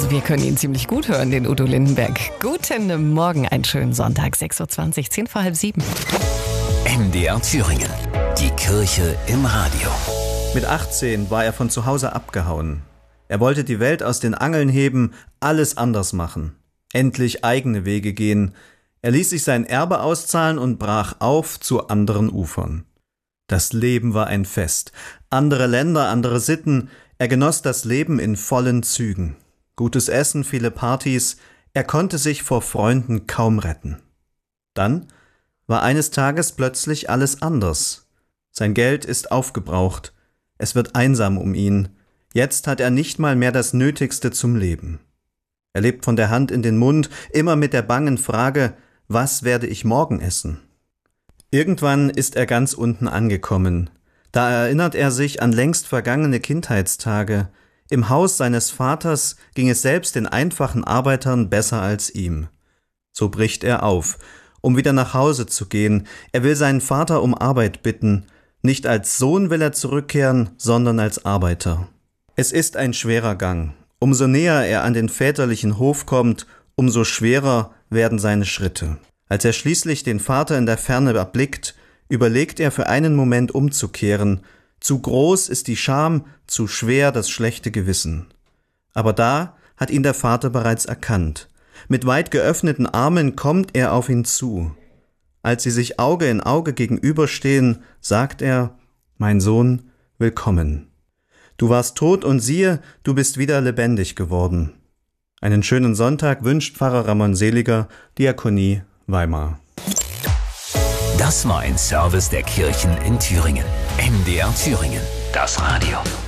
Wir können ihn ziemlich gut hören, den Udo Lindenberg. Guten Morgen, einen schönen Sonntag, 6.20 Uhr, 10 vor halb 7. MDR Thüringen, die Kirche im Radio. Mit 18 war er von zu Hause abgehauen. Er wollte die Welt aus den Angeln heben, alles anders machen. Endlich eigene Wege gehen. Er ließ sich sein Erbe auszahlen und brach auf zu anderen Ufern. Das Leben war ein Fest. Andere Länder, andere Sitten. Er genoss das Leben in vollen Zügen. Gutes Essen, viele Partys. Er konnte sich vor Freunden kaum retten. Dann war eines Tages plötzlich alles anders. Sein Geld ist aufgebraucht. Es wird einsam um ihn. Jetzt hat er nicht mal mehr das Nötigste zum Leben. Er lebt von der Hand in den Mund, immer mit der bangen Frage, was werde ich morgen essen? Irgendwann ist er ganz unten angekommen. Da erinnert er sich an längst vergangene Kindheitstage. Im Haus seines Vaters ging es selbst den einfachen Arbeitern besser als ihm. So bricht er auf, um wieder nach Hause zu gehen. Er will seinen Vater um Arbeit bitten. Nicht als Sohn will er zurückkehren, sondern als Arbeiter. Es ist ein schwerer Gang. Umso näher er an den väterlichen Hof kommt, umso schwerer werden seine Schritte. Als er schließlich den Vater in der Ferne erblickt, überlegt er für einen Moment umzukehren. Zu groß ist die Scham, zu schwer das schlechte Gewissen. Aber da hat ihn der Vater bereits erkannt. Mit weit geöffneten Armen kommt er auf ihn zu. Als sie sich Auge in Auge gegenüberstehen, sagt er, »Mein Sohn, willkommen. Du warst tot und siehe, du bist wieder lebendig geworden.« Einen schönen Sonntag wünscht Pfarrer Ramon Seliger, Diakonie Weimar. Das war ein Service der Kirchen in Thüringen. MDR Thüringen, das Radio.